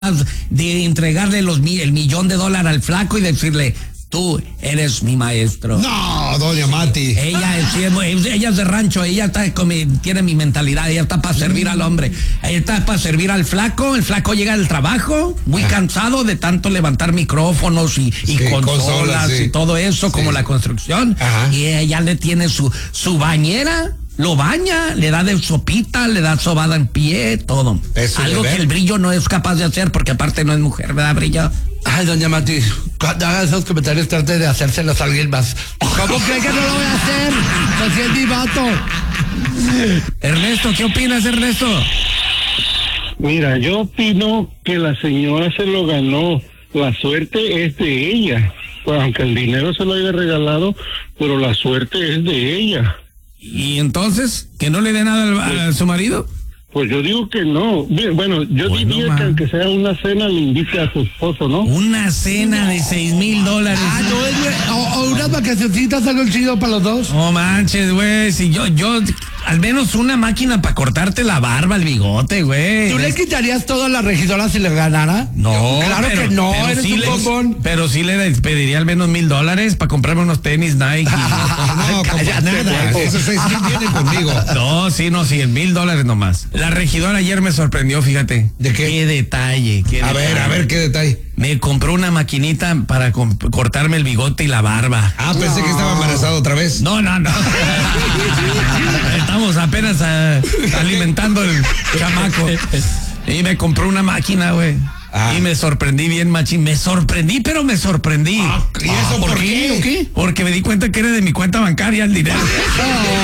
de entregarle el $1,000,000 al flaco y decirle: tú eres mi maestro. No, doña Mati. Ella es de rancho, ella tiene mi mentalidad, ella está para servir al hombre, ella está para servir al flaco. El flaco llega del trabajo muy cansado de tanto levantar micrófonos y consolas y todo eso, como la construcción. Y ella le tiene su bañera. Lo baña, le da de sopita, le da sobada en pie, todo. Algo que el Brillo no es capaz de hacer, porque aparte no es mujer, ¿verdad, Brillo? Ay, doña Mati, cuando haga esos comentarios trate de hacérselos a alguien más. ¿Cómo cree que no lo voy a hacer? Pues si es mi vato. Ernesto, ¿qué opinas, Ernesto? Mira, yo opino que la señora se lo ganó. La suerte es de ella. Pues aunque el dinero se lo haya regalado, pero la suerte es de ella. ¿Y entonces? ¿Que no le dé nada a su marido? Pues yo digo que no. Bueno, yo diría que aunque sea una cena le invite a su esposo, ¿no? Una cena de $6,000. O unas vacacioncitas, algo chido para los dos. No manches, güey. Si yo, al menos una máquina para cortarte la barba, el bigote, güey. ¿Tú le quitarías todo a la regidora si le ganara? No, claro que no, eres sí un bombón. Pero sí le pediría al menos $1,000 para comprarme unos tenis Nike. No, nada. Esos 6,000 vienen conmigo. No, sí, $100,000 nomás. La regidora ayer me sorprendió, fíjate. ¿De qué? Qué detalle. A ver, ¿qué detalle? Me compró una maquinita para cortarme el bigote y la barba. Pensé que estaba embarazado otra vez. No. Estamos apenas alimentando el chamaco. Y me compró una máquina, güey. Y me sorprendí bien, machín. Me sorprendí. ¿Y eso por qué? Porque me di cuenta que era de mi cuenta bancaria el dinero.